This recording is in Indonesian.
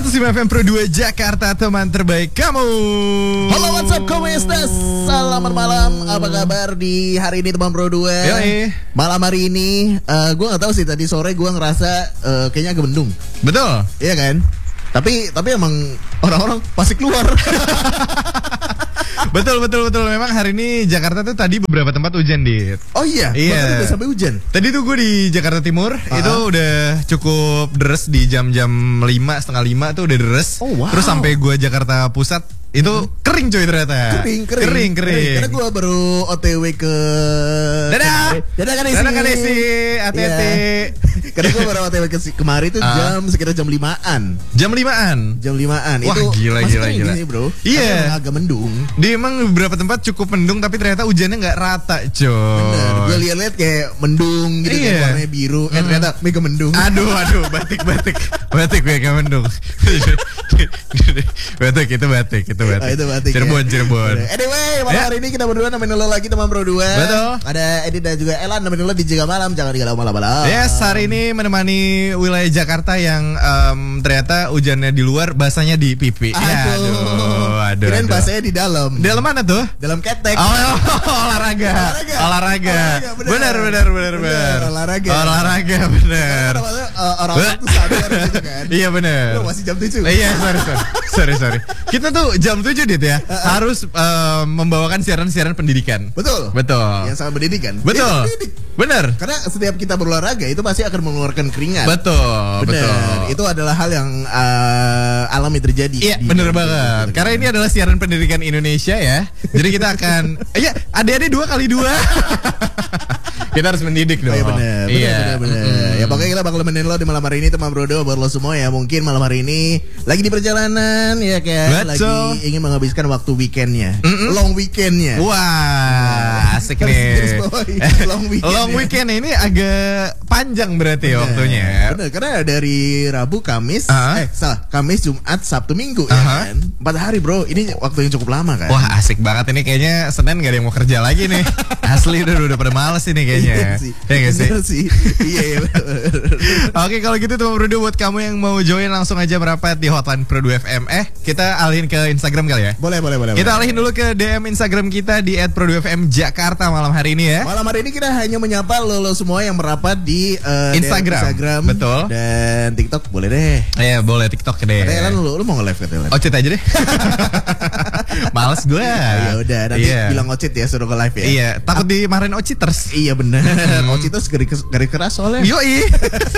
105 FM Pro 2 Jakarta, teman terbaik kamu. Halo, what's up, ¿cómo estás? Selamat malam, apa kabar di hari ini teman Pro 2? Yoi. Malam hari ini, gue gak tahu sih, tadi sore gue ngerasa kayaknya agak mendung. Betul. Iya kan? Tapi emang orang-orang pasti keluar. Betul. Memang hari ini Jakarta tuh tadi beberapa tempat hujan, Dit. Oh iya? Iya. Udah sampai hujan? Tadi tuh gue di Jakarta Timur, itu udah cukup deres di jam-jam 5, setengah 5 tuh udah deres. Oh, wow. Terus sampai gue Jakarta Pusat, itu kering coy ternyata. Kering. Karena gue baru OTW ke... Dadah Kanesi. Hati-hati. Karena gue baru OTW ke kemari tuh sekitar jam 5-an. Jam 5-an? Jam 5-an. Wah, itu gila. Ini, bro. Iya. Agak mendung. Dia emang beberapa tempat cukup mendung, tapi ternyata hujannya nggak rata, coy. Bener, gue lihat kayak mendung gitu, iya. Kayak warnanya biru. Ternyata mega mendung. Aduh, batik mega mendung. Batik. Itu batik. Cirebon. Anyway, malam hari ini kita berdua nemenin lo lagi teman Pro 2. Betul. Ada Edi dan juga Elan nemenin lo di Jaga Malam. Jangan digalau malam-malam. Yes, hari ini menemani wilayah Jakarta yang ternyata hujannya di luar, basahnya di pipi. Aduh. Kirain basahnya di dalam. Dalam mana tuh? Dalam ketek. Olahraga. Benar. Olahraga, benar. Orang-orang tuh sadar gitu kan. Iya benar. Lo masih jam 7. Iya, sorry. Kita tuh jam 7 Dit ya, harus membawakan siaran-siaran pendidikan. Betul. Yang sangat mendidikan. Betul. Benar. Karena setiap kita berolahraga itu pasti akan mengeluarkan keringat. Betul. Itu adalah hal yang alami terjadi. Iya, benar banget. Karena ini adalah siaran pendidikan Indonesia ya. Jadi kita akan adik-adik 2x2. Kita harus mendidik dong. Oh, iya benar. Ya pokoknya kita bakal nemenin lo di malam hari ini teman Brodo, buat lo semua ya. Mungkin malam hari ini lagi di perjalanan ya kan. Lagi ingin menghabiskan waktu weekendnya, long weekendnya. Wah, asik nih. Long weekend ini agak panjang berarti waktunya. Benar, karena dari Rabu, Kamis, Kamis, Jumat, Sabtu, Minggu ya kan. 4 hari bro, ini waktu yang cukup lama kan. Wah asik banget ini, kayaknya Senin gak ada yang mau kerja lagi nih. Asli udah pada males ini kayaknya. Iya sih. Iya. Oke, kalau gitu teman Pro 2, buat kamu yang mau join langsung aja merapat di hotline Pro 2 FM. Kita alihin ke Instagram kali ya. Boleh. Kita alihin dulu ke DM Instagram kita di @pro2fm Jakarta malam hari ini ya. Malam hari ini kita hanya menyapa lo semua yang merapat di Instagram. Betul. Dan TikTok boleh deh. Iya, boleh TikTok deh. Elan lu mau nge-live katanya. Ocit aja deh. Males gue. Ya udah, nanti bilang Ocit ya, suruh ke live ya. Iya, takut dimarahin Ociters. Iya benar. Ociters garis keras soalnya. Yoi.